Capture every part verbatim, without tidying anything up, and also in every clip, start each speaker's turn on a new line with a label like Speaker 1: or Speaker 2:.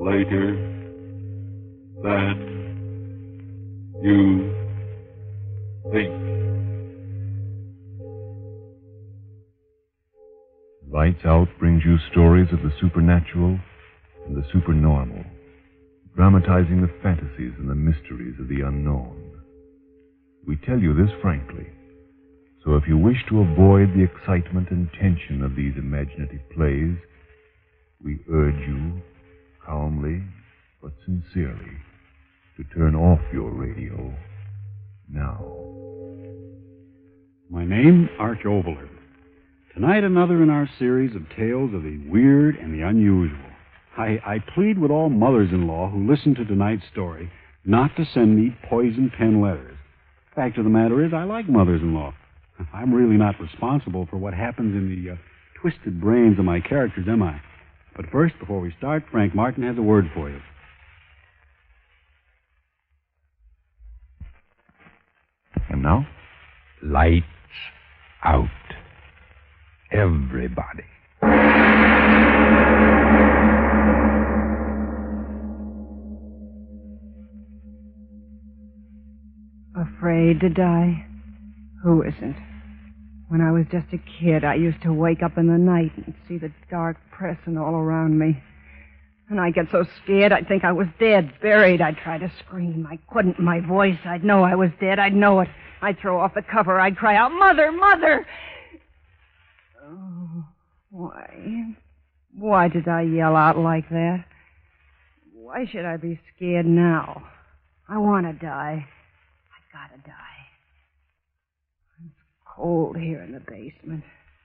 Speaker 1: later than you think.
Speaker 2: Lights Out brings you stories of the supernatural and the supernormal, dramatizing the fantasies and the mysteries of the unknown. We tell you this frankly, so if you wish to avoid the excitement and tension of these imaginative plays, we urge you, calmly but sincerely, to turn off your radio now.
Speaker 3: My name, Arch Overland. Tonight, another in our series of tales of the weird and the unusual. I, I plead with all mothers-in-law who listen to tonight's story not to send me poison pen letters. Fact of the matter is, I like mothers-in-law. I'm really not responsible for what happens in the uh, twisted brains of my characters, am I? But first, before we start, Frank Martin has a word for you.
Speaker 2: And now?
Speaker 4: Lights out. Everybody.
Speaker 5: Afraid to die? Who isn't? When I was just a kid, I used to wake up in the night and see the dark pressing all around me. And I'd get so scared I'd think I was dead, buried. I'd try to scream. I couldn't. My voice, I'd know I was dead. I'd know it. I'd throw off the cover. I'd cry out, Mother, Mother! Oh, why? Why did I yell out like that? Why should I be scared now? I want to die. I gotta die. It's cold here in the basement.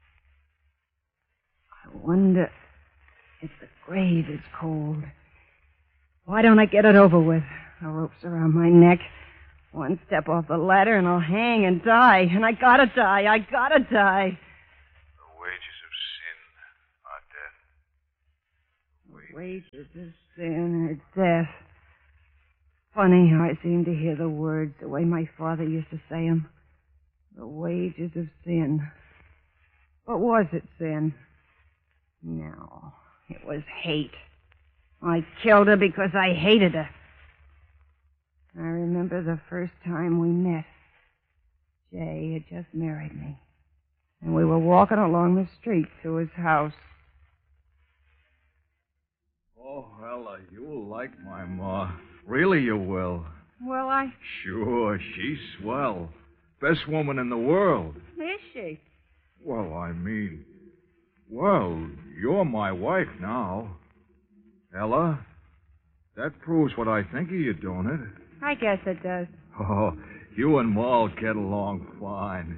Speaker 5: I wonder if the grave is cold. Why don't I get it over with? The rope's around my neck. One step off the ladder and I'll hang and die. And I gotta die. I gotta die.
Speaker 6: The wages of sin are death. Wages,
Speaker 5: wages of sin are death. Funny how I seem to hear the words the way my father used to say them. The wages of sin. But was it sin? No, it was hate. I killed her because I hated her. I remember the first time we met. Jay had just married me. And we were walking along the street to his house.
Speaker 6: Oh, Ella, you'll like my ma. Really you will.
Speaker 5: Well, I...
Speaker 6: Sure, she's swell. Best woman in the world.
Speaker 5: Is she?
Speaker 6: Well, I mean... Well, you're my wife now. Ella, that proves what I think of you, don't it?
Speaker 5: I guess it does.
Speaker 6: Oh, you and Ma'll get along fine.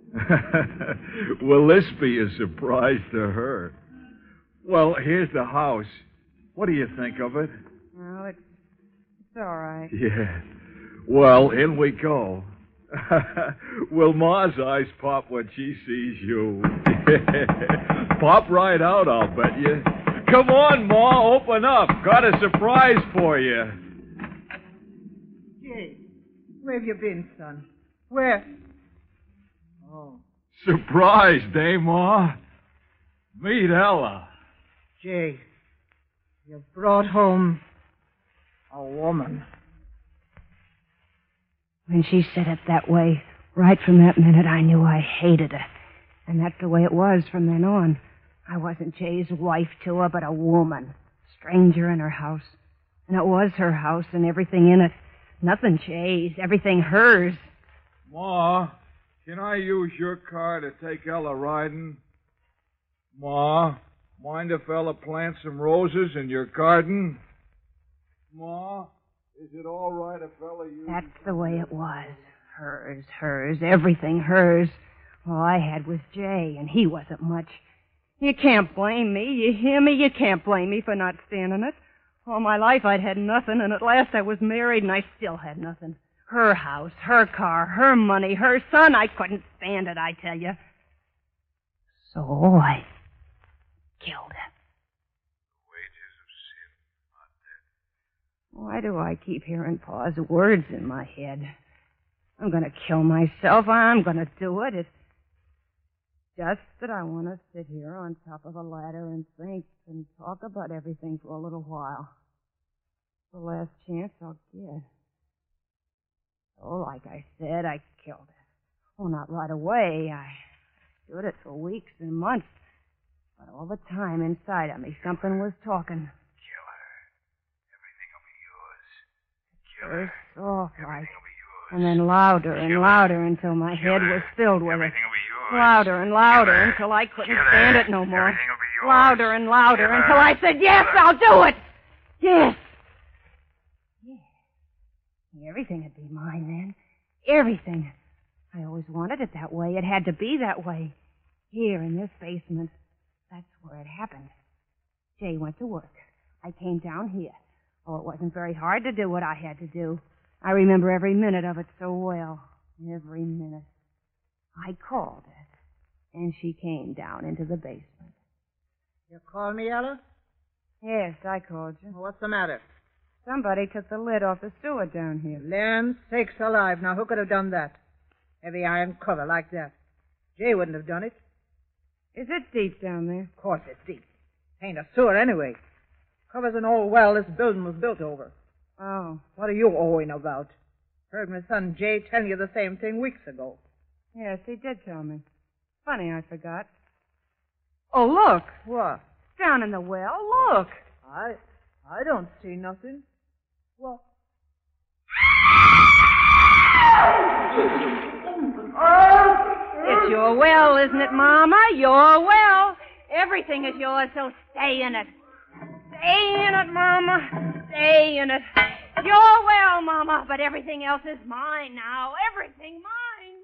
Speaker 6: Will this be a surprise to her? Well, here's the house. What do you think of it?
Speaker 5: Well, it's, it's all right.
Speaker 6: Yeah. Well, in we go. Will Ma's eyes pop when she sees you? Pop right out, I'll bet you. Come on, Ma, open up. Got a surprise for you.
Speaker 7: Jay, where have you been, son? Where? Oh.
Speaker 6: Surprised, eh, Ma? Meet Ella.
Speaker 7: Jay, you brought home a woman.
Speaker 5: When she said it that way, right from that minute, I knew I hated her. And that's the way it was from then on. I wasn't Jay's wife to her, but a woman. Stranger in her house. And it was her house and everything in it. Nothing Jay's, everything hers.
Speaker 6: Ma, can I use your car to take Ella riding? Ma, mind if Ella plants some roses in your garden? Ma, is it all right if Ella uses...
Speaker 5: That's the way it was. Hers, hers, everything hers. All I had was Jay, and he wasn't much. You can't blame me. You hear me? You can't blame me for not standing it. All my life I'd had nothing, and at last I was married, and I still had nothing. Her house, her car, her money, her son. I couldn't stand it, I tell you. So I killed her. Why do I keep hearing Pa's words in my head? I'm going to kill myself. I'm going to do it. It's just that I want to sit here on top of a ladder and think and talk about everything for a little while. The last chance I'll get. Oh, like I said, I killed her. Oh, not right away. I stood it for weeks and months. But all the time inside of me, something was talking.
Speaker 4: Kill her. Everything will be yours. Kill
Speaker 5: First
Speaker 4: her.
Speaker 5: soft
Speaker 4: Everything
Speaker 5: like,
Speaker 4: will be yours.
Speaker 5: and then louder and
Speaker 4: Kill
Speaker 5: louder until my
Speaker 4: Kill
Speaker 5: head
Speaker 4: her.
Speaker 5: was filled with
Speaker 4: Everything
Speaker 5: it.
Speaker 4: will be yours.
Speaker 5: Louder and louder
Speaker 4: Kill her.
Speaker 5: until I couldn't
Speaker 4: Kill her.
Speaker 5: stand it no more.
Speaker 4: Everything will be yours.
Speaker 5: Louder and louder
Speaker 4: Kill her.
Speaker 5: until I said, yes, I'll do it. Yes. Yes. Everything would be mine then. Everything. I always wanted it that way. It had to be that way. Here in this basement. That's where it happened. Jay went to work. I came down here. Oh, it wasn't very hard to do what I had to do. I remember every minute of it so well. Every minute. I called her, and she came down into the basement.
Speaker 7: You call me, Ella?
Speaker 5: Yes, I called you.
Speaker 7: Well, what's the matter?
Speaker 5: Somebody took the lid off the sewer down here.
Speaker 7: Land sakes alive. Now, who could have done that? Heavy iron cover like that. Jay wouldn't have done it.
Speaker 5: Is it deep down there?
Speaker 7: Of course it's deep. Ain't a sewer anyway. Covers an old well this building was built over.
Speaker 5: Oh.
Speaker 7: What are you owing about? Heard my son Jay tell you the same thing weeks ago.
Speaker 5: Yes, he did tell me. Funny, I forgot. Oh, look.
Speaker 7: What?
Speaker 5: Down in the well. Look.
Speaker 7: I I don't see nothing. What?
Speaker 5: It's your well, isn't it, Mama? Your well. Everything is yours, so stay in it. Stay in it, Mama. Stay in it. Your well, Mama, but everything else is mine now. Everything mine,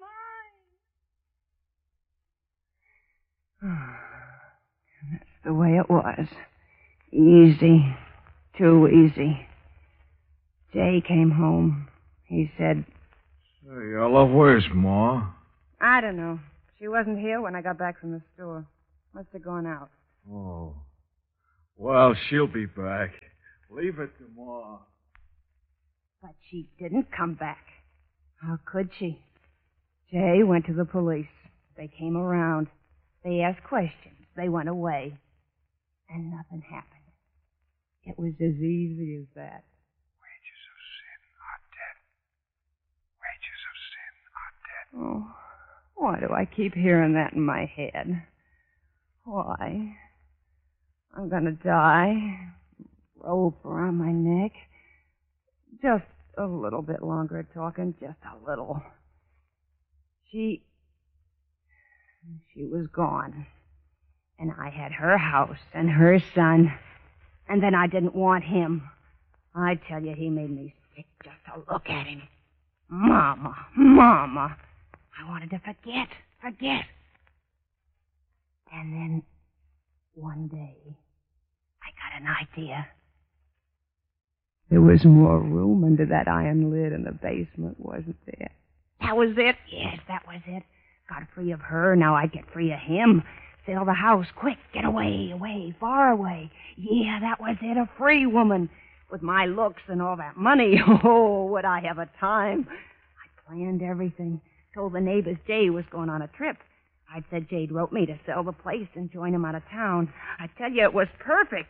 Speaker 5: mine. That's the way it was. Easy. Too easy. Jay came home. He said,
Speaker 6: Say, Ella, where's Ma?
Speaker 5: I don't know. She wasn't here when I got back from the store. Must have gone out.
Speaker 6: Oh. Well, she'll be back. Leave it to Ma.
Speaker 5: But she didn't come back. How could she? Jay went to the police. They came around. They asked questions. They went away. And nothing happened. It was as easy as that.
Speaker 4: Wages of sin are death. Wages of sin are death.
Speaker 5: Oh, why do I keep hearing that in my head? Why? I'm gonna die. Rope around my neck. Just a little bit longer talking, just a little. She... She was gone. And I had her house and her son. And then I didn't want him. I tell you, he made me sick just to look at him. Mama, Mama. I wanted to forget, forget. And then, one day, I got an idea. There was more room under that iron lid in the basement, wasn't there? That was it. Yes, that was it. Got free of her, now I'd get free of him. Sell the house, quick, get away, away, far away. Yeah, that was it, a free woman. With my looks and all that money, oh, would I have a time. I planned everything. Told the neighbors Jay was going on a trip. I'd said Jade wrote me to sell the place and join him out of town. I tell you, it was perfect.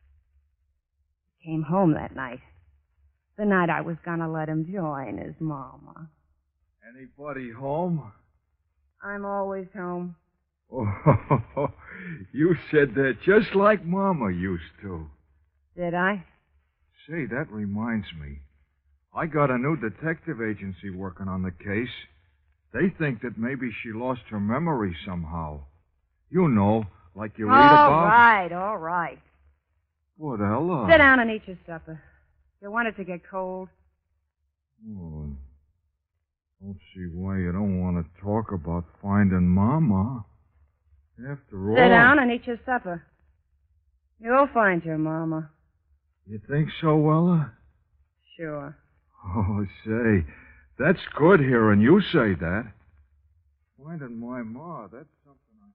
Speaker 5: Came home that night. The night I was going to let him join his mama.
Speaker 6: Anybody home?
Speaker 5: I'm always home.
Speaker 6: Oh, you said that just like Mama used to.
Speaker 5: Did I?
Speaker 6: Say, that reminds me. I got a new detective agency working on the case. They think that maybe she lost her memory somehow. You know, like you read about.
Speaker 5: All right, all right.
Speaker 6: What, Ella?
Speaker 5: Sit down and eat your supper. You want it to get cold?
Speaker 6: Oh, don't see why you don't want to talk about finding Mama. After all...
Speaker 5: Sit down and eat your supper. You'll find your Mama.
Speaker 6: You think so, Ella?
Speaker 5: Sure.
Speaker 6: Oh, say, that's good hearing you say that. Finding my Ma, that's something I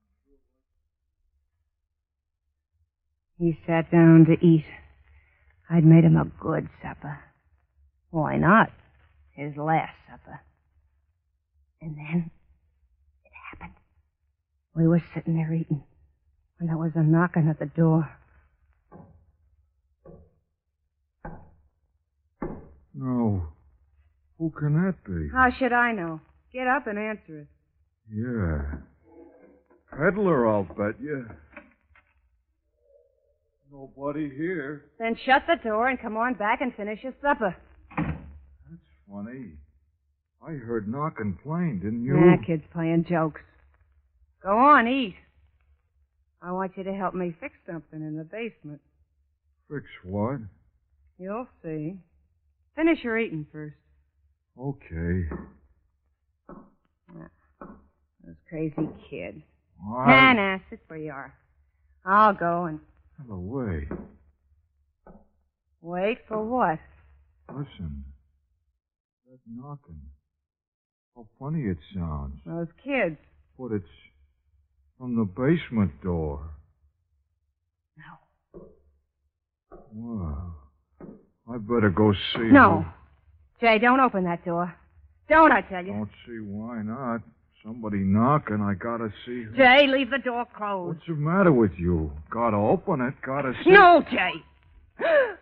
Speaker 6: feel like...
Speaker 5: He sat down to eat. I'd made him a good supper. Why not? His last supper. And then it happened. We were sitting there eating when there was a knocking at the door.
Speaker 6: Who can that be?
Speaker 5: How should I know? Get up and answer it.
Speaker 6: Yeah. Peddler, I'll bet you. Nobody here.
Speaker 5: Then shut the door and come on back and finish your supper.
Speaker 6: That's funny. I heard knocking plain, didn't you?
Speaker 5: Yeah, kid's playing jokes. Go on, eat. I want you to help me fix something in the basement.
Speaker 6: Fix what?
Speaker 5: You'll see. Finish your eating first.
Speaker 6: Okay.
Speaker 5: This crazy kid.
Speaker 6: I...
Speaker 5: Nah, nah, sit where you are. I'll go and...
Speaker 6: Get away.
Speaker 5: Wait for what?
Speaker 6: Listen. That knocking. How funny it sounds.
Speaker 5: Those kids.
Speaker 6: But it's from the basement door.
Speaker 5: No.
Speaker 6: Well, I better go see.
Speaker 5: No. Jay, don't open that door. Don't, I tell you.
Speaker 6: Don't see why not. Somebody knocking, I gotta see who.
Speaker 5: Jay, leave the door closed.
Speaker 6: What's the matter with you? Gotta open it, gotta see.
Speaker 5: No, Jay.